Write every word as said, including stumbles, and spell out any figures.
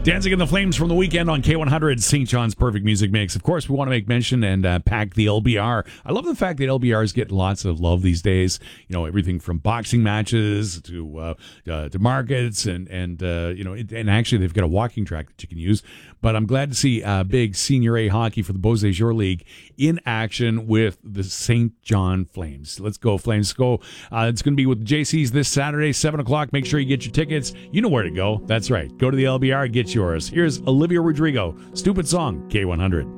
Dancing in the Flames from the weekend on K one hundred, Saint John's Perfect Music Mix. Of course, we want to make mention and uh, pack the L B R. I love the fact that L B Rs get lots of love these days. You know, everything from boxing matches to uh, uh, to markets, and and uh, you know, it, and actually they've got a walking track that you can use. But I'm glad to see uh, big Senior A hockey for the Beausejour League in action with the Saint John Flames. Let's go, Flames, go! Uh, it's going to be with J C's this Saturday, seven o'clock. Make sure you get your tickets. You know where to go. That's right. Go to the L B R, get yours. Here's Olivia Rodrigo. Stupid Song, K one hundred.